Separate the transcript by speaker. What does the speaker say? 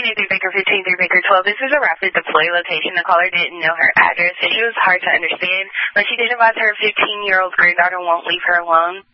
Speaker 1: through Baker 15 through Baker 12. This is a rapid deploy location. The caller didn't know her address, so she was hard to understand, but she did advise her 15-year-old granddaughter won't leave her alone.